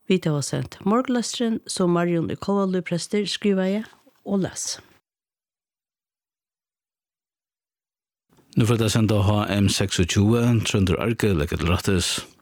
Vi har sendt morgenlasteren, som Marion i Kovalu prester skriver jeg og les. Nu får det sendt å ha M26, Trønder Arke, lekket rattes.